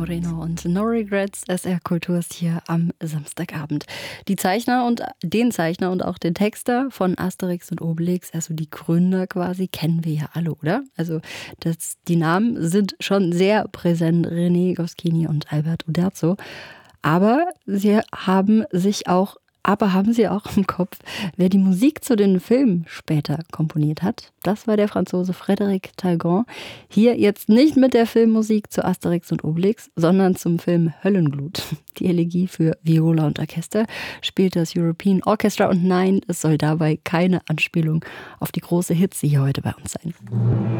Moreno und No Regrets, SR Kulturs hier am Samstagabend. Den Zeichner und auch den Texter von Asterix und Obelix, also die Gründer quasi, kennen wir ja alle, oder? Also die Namen sind schon sehr präsent, René Goscinny und Albert Uderzo. Aber haben Sie auch im Kopf, wer die Musik zu den Filmen später komponiert hat? Das war der Franzose Frédéric Talgrand. Hier jetzt nicht mit der Filmmusik zu Asterix und Obelix, sondern zum Film Höllenglut. Die Elegie für Viola und Orchester spielt das European Orchestra. Und nein, es soll dabei keine Anspielung auf die große Hitze hier heute bei uns sein.